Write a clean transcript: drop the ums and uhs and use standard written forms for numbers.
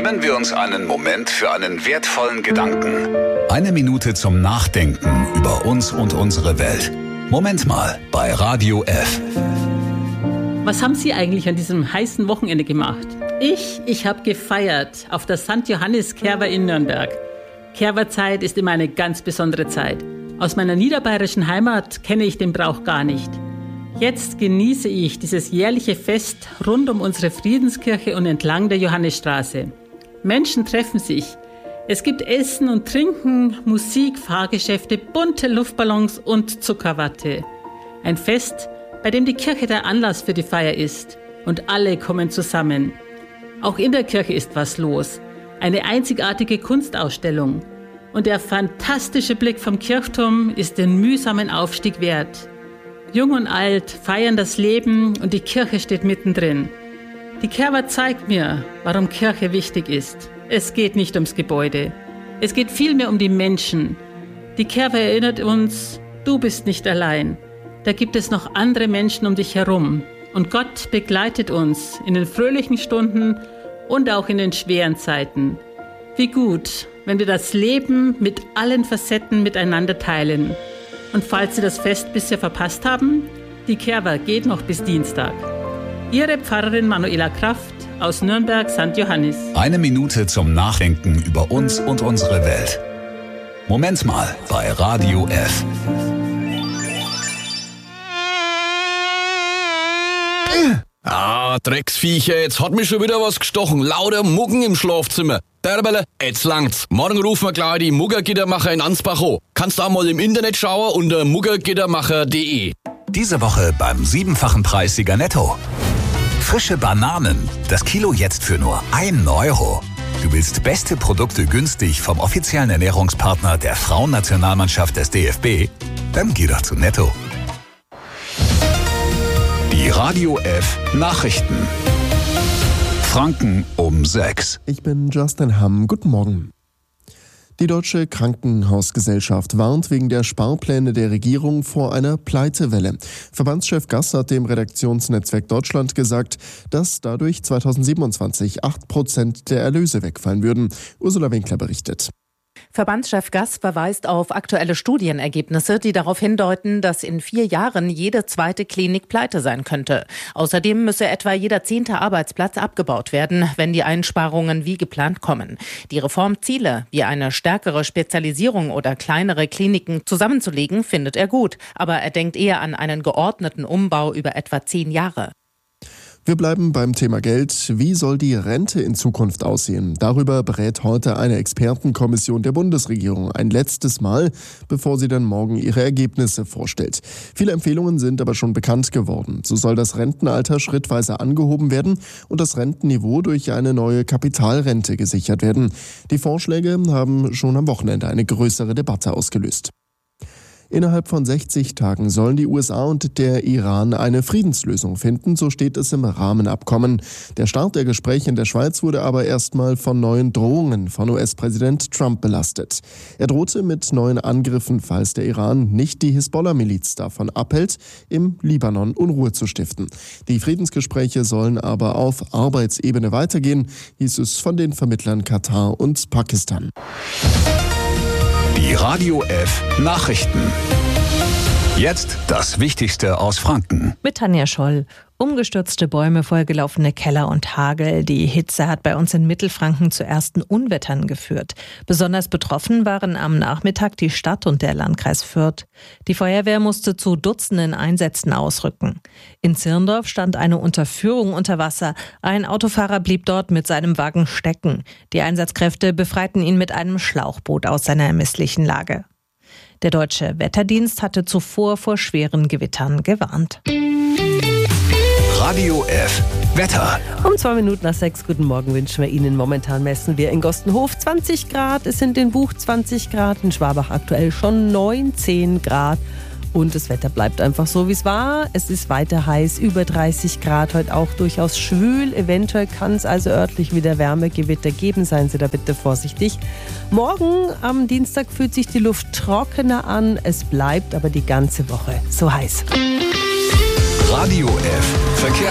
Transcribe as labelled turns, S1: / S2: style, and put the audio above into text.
S1: Nehmen wir uns einen Moment für einen wertvollen Gedanken. 1 Minute zum Nachdenken über uns und unsere Welt. Moment mal bei Radio F.
S2: Was haben Sie eigentlich an diesem heißen Wochenende gemacht? Ich habe gefeiert auf der St. Johannis Kerwa in Nürnberg. Kerwa-Zeit ist immer eine ganz besondere Zeit. Aus meiner niederbayerischen Heimat kenne ich den Brauch gar nicht. Jetzt genieße ich dieses jährliche Fest rund um unsere Friedenskirche und entlang der Johannisstraße. Menschen treffen sich. Es gibt Essen und Trinken, Musik, Fahrgeschäfte, bunte Luftballons und Zuckerwatte. Ein Fest, bei dem die Kirche der Anlass für die Feier ist. Und alle kommen zusammen. Auch in der Kirche ist was los. Eine einzigartige Kunstausstellung. Und der fantastische Blick vom Kirchturm ist den mühsamen Aufstieg wert. Jung und alt feiern das Leben und die Kirche steht mittendrin. Die Kerwa zeigt mir, warum Kirche wichtig ist. Es geht nicht ums Gebäude. Es geht vielmehr um die Menschen. Die Kerwa erinnert uns, du bist nicht allein. Da gibt es noch andere Menschen um dich herum. Und Gott begleitet uns in den fröhlichen Stunden und auch in den schweren Zeiten. Wie gut, wenn wir das Leben mit allen Facetten miteinander teilen. Und falls Sie das Fest bisher verpasst haben, die Kerwa geht noch bis Dienstag. Ihre Pfarrerin Manuela Kraft aus Nürnberg, St. Johannis.
S1: 1 Minute zum Nachdenken über uns und unsere Welt. Moment mal bei Radio F.
S3: Drecksviecher, jetzt hat mich schon wieder was gestochen. Lauter Muggen im Schlafzimmer. Derbele, jetzt langt's. Morgen rufen wir gleich die Muggergittermacher in Ansbach an. Kannst auch mal im Internet schauen unter muggergittermacher.de.
S1: Diese Woche beim 7-fachen Preissieger Netto. Frische Bananen. Das Kilo jetzt für nur 1 Euro. Du willst beste Produkte günstig vom offiziellen Ernährungspartner der Frauennationalmannschaft des DFB? Dann geh doch zu Netto. Die Radio F Nachrichten. Franken um 6.
S4: Ich bin Justin Hamm. Guten Morgen. Die Deutsche Krankenhausgesellschaft warnt wegen der Sparpläne der Regierung vor einer Pleitewelle. Verbandschef Gass hat dem Redaktionsnetzwerk Deutschland gesagt, dass dadurch 2027 8% der Erlöse wegfallen würden. Ursula Winkler berichtet.
S5: Verbandschef Gass verweist auf aktuelle Studienergebnisse, die darauf hindeuten, dass in 4 Jahren jede zweite Klinik pleite sein könnte. Außerdem müsse etwa jeder 10. Arbeitsplatz abgebaut werden, wenn die Einsparungen wie geplant kommen. Die Reformziele, wie eine stärkere Spezialisierung oder kleinere Kliniken zusammenzulegen, findet er gut. Aber er denkt eher an einen geordneten Umbau über etwa 10 Jahre.
S4: Wir bleiben beim Thema Geld. Wie soll die Rente in Zukunft aussehen? Darüber berät heute eine Expertenkommission der Bundesregierung ein letztes Mal, bevor sie dann morgen ihre Ergebnisse vorstellt. Viele Empfehlungen sind aber schon bekannt geworden. So soll das Rentenalter schrittweise angehoben werden und das Rentenniveau durch eine neue Kapitalrente gesichert werden. Die Vorschläge haben schon am Wochenende eine größere Debatte ausgelöst. Innerhalb von 60 Tagen sollen die USA und der Iran eine Friedenslösung finden, so steht es im Rahmenabkommen. Der Start der Gespräche in der Schweiz wurde aber erstmal von neuen Drohungen von US-Präsident Trump belastet. Er drohte mit neuen Angriffen, falls der Iran nicht die Hisbollah-Miliz davon abhält, im Libanon Unruhe zu stiften. Die Friedensgespräche sollen aber auf Arbeitsebene weitergehen, hieß es von den Vermittlern Katar und Pakistan.
S1: Die Radio F Nachrichten. Jetzt das Wichtigste aus Franken.
S6: Mit Tanja Scholl. Umgestürzte Bäume, vollgelaufene Keller und Hagel. Die Hitze hat bei uns in Mittelfranken zu ersten Unwettern geführt. Besonders betroffen waren am Nachmittag die Stadt und der Landkreis Fürth. Die Feuerwehr musste zu Dutzenden Einsätzen ausrücken. In Zirndorf stand eine Unterführung unter Wasser. Ein Autofahrer blieb dort mit seinem Wagen stecken. Die Einsatzkräfte befreiten ihn mit einem Schlauchboot aus seiner misslichen Lage. Der Deutsche Wetterdienst hatte zuvor vor schweren Gewittern gewarnt.
S1: Radio F Wetter.
S7: Um 2 Minuten nach 6, guten Morgen, wünschen wir Ihnen. Momentan messen wir in Gostenhof 20 Grad, es sind in Buch 20 Grad, in Schwabach aktuell schon 19 Grad. Und das Wetter bleibt einfach so, wie es war. Es ist weiter heiß, über 30 Grad, heute auch durchaus schwül. Eventuell kann es also örtlich wieder Wärmegewitter geben, seien Sie da bitte vorsichtig. Morgen am Dienstag fühlt sich die Luft trockener an, es bleibt aber die ganze Woche so heiß.
S1: Radio F Verkehr.